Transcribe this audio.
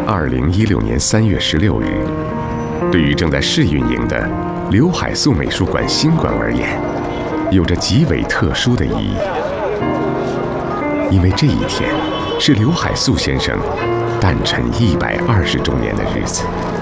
2016年3月16日，对于正在试运营的刘海粟美术馆新馆而言，有着极为特殊的意义。因为这一天是刘海粟先生诞辰120周年的日子。